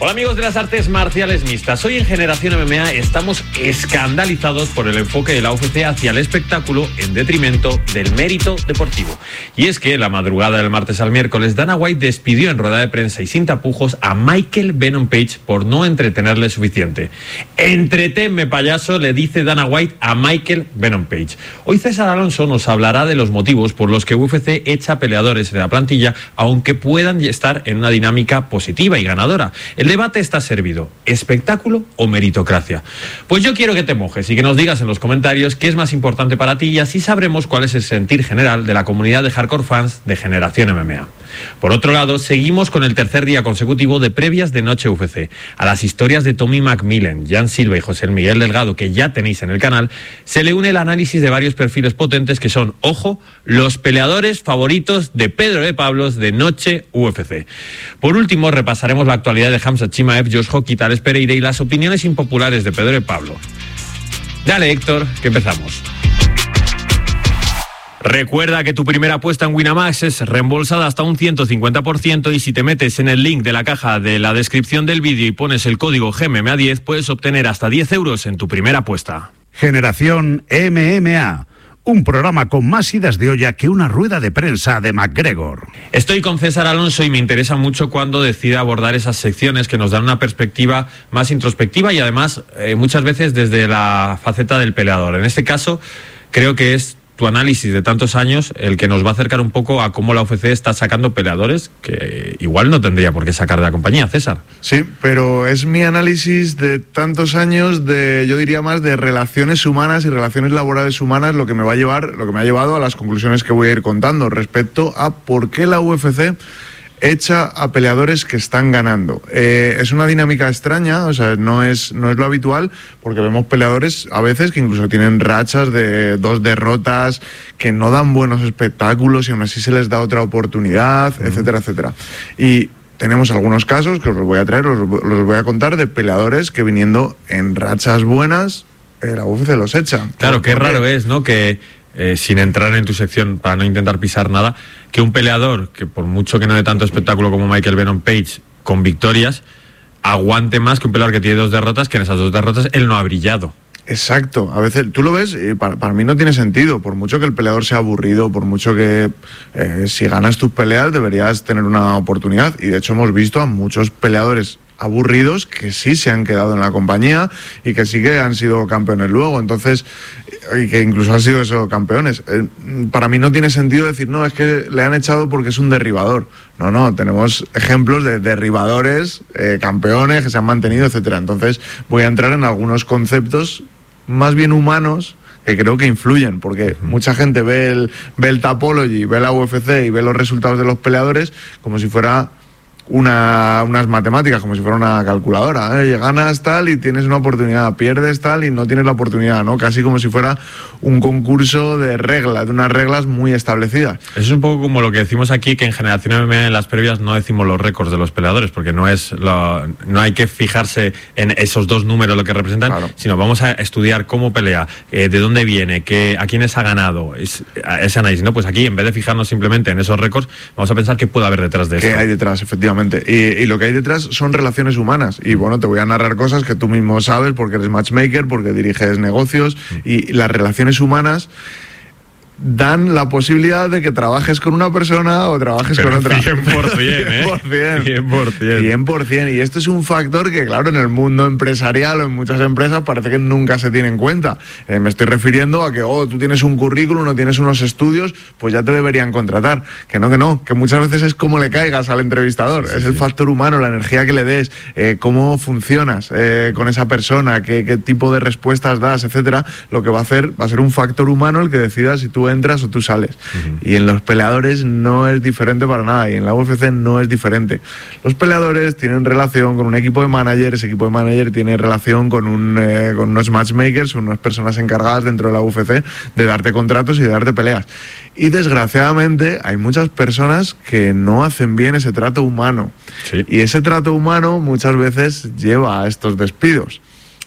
Hola amigos de las artes marciales mixtas, hoy en Generación MMA estamos escandalizados por el enfoque de la UFC hacia el espectáculo en detrimento del mérito deportivo. Y es que la madrugada del martes al miércoles, Dana White despidió en rueda de prensa y sin tapujos a Michael Venom Page por no entretenerle suficiente. Entretenme, payaso, le dice Dana White a Michael Venom Page. Hoy César Alonso nos hablará de los motivos por los que UFC echa peleadores de la plantilla, aunque puedan estar en una dinámica positiva y ganadora. El debate está servido: ¿espectáculo o meritocracia? Pues yo quiero que te mojes y que nos digas en los comentarios qué es más importante para ti, y así sabremos cuál es el sentir general de la comunidad de hardcore fans de Generación MMA. Por otro lado, seguimos con el tercer día consecutivo de previas de Noche UFC. A las historias de Tommy McMillan, Jan Silva y José Miguel Delgado, que ya tenéis en el canal, se le une el análisis de varios perfiles potentes que son, ojo, los peleadores favoritos de Pedro de Pablos de Noche UFC. Por último, repasaremos la actualidad de Khamzat Chimaev, Josh Hockey, Thales Pereira y las opiniones impopulares de Pedro de Pablo. Dale, Héctor, que empezamos. Recuerda que tu primera apuesta en Winamax es reembolsada hasta un 150%, y si te metes en el link de la caja de la descripción del vídeo y pones el código GMMA10 puedes obtener hasta 10 euros en tu primera apuesta. Generación MMA, un programa con más idas de olla que una rueda de prensa de McGregor. Estoy con César Alonso y me interesa mucho cuando decide abordar esas secciones que nos dan una perspectiva más introspectiva y además muchas veces desde la faceta del peleador. En este caso creo que es tu análisis de tantos años el que nos va a acercar un poco a cómo la UFC está sacando peleadores que igual no tendría por qué sacar de la compañía, César. Sí, pero es mi análisis de tantos años de, yo diría más, de relaciones humanas y relaciones laborales humanas, lo que me ha llevado a las conclusiones que voy a ir contando respecto a por qué la UFC echa a peleadores que están ganando. Es una dinámica extraña, o sea, no es lo habitual, porque vemos peleadores a veces que incluso tienen rachas de 2 derrotas, que no dan buenos espectáculos y aún así se les da otra oportunidad, etcétera, etcétera. Y tenemos algunos casos que os los voy a traer, los voy a contar, de peleadores que viniendo en rachas buenas, la UFC los echa. Claro, qué raro es, ¿no? Que sin entrar en tu sección, para no intentar pisar nada, que un peleador que por mucho que no dé tanto espectáculo como Michael Venom Page, con victorias, aguante más que un peleador que tiene 2 derrotas, que en esas 2 derrotas él no ha brillado. Exacto, a veces tú lo ves y para mí no tiene sentido, por mucho que el peleador sea aburrido, por mucho que si ganas tus peleas deberías tener una oportunidad, y de hecho hemos visto a muchos peleadores aburridos que sí se han quedado en la compañía y que sí que han sido campeones luego, entonces, y que incluso han sido esos campeones. Para mí no tiene sentido decir, no, es que le han echado porque es un derribador. No, tenemos ejemplos de derribadores, campeones que se han mantenido, etcétera. Entonces voy a entrar en algunos conceptos más bien humanos que creo que influyen, porque mucha gente ve el Tapology, ve la UFC y ve los resultados de los peleadores como si fuera unas matemáticas, como si fuera una calculadora, ganas tal y tienes una oportunidad, pierdes tal y no tienes la oportunidad, ¿no? Casi como si fuera un concurso de reglas, de unas reglas muy establecidas. Eso es un poco como lo que decimos aquí, que en Generación MMA en las previas no decimos los récords de los peleadores, porque no hay que fijarse en esos 2 números lo que representan, claro, sino vamos a estudiar cómo pelea, de dónde viene, a quiénes ha ganado, ese análisis, ¿no? Pues aquí, en vez de fijarnos simplemente en esos récords, vamos a pensar qué puede haber detrás de eso. ¿Qué hay detrás, efectivamente? Y lo que hay detrás son relaciones humanas. Y bueno, te voy a narrar cosas que tú mismo sabes porque eres matchmaker, porque diriges negocios, y las relaciones humanas dan la posibilidad de que trabajes con una persona o trabajes con otra. 100%, 100%. Y esto es un factor que, claro, en el mundo empresarial o en muchas empresas parece que nunca se tiene en cuenta. Me estoy refiriendo a que, tú tienes un currículum, no tienes unos estudios, pues ya te deberían contratar. Que no, que muchas veces es como le caigas al entrevistador. Sí, es el factor humano, la energía que le des, cómo funcionas con esa persona, qué tipo de respuestas das, etcétera. Lo que va a hacer va a ser un factor humano el que decida si tú entras o tú sales. Y en los peleadores no es diferente para nada, y en la UFC no es diferente. Los peleadores tienen relación con un equipo de manager, ese equipo de manager tiene relación con unos matchmakers, unas personas encargadas dentro de la UFC de darte contratos y de darte peleas. Y desgraciadamente hay muchas personas que no hacen bien ese trato humano. Sí. Y ese trato humano muchas veces lleva a estos despidos.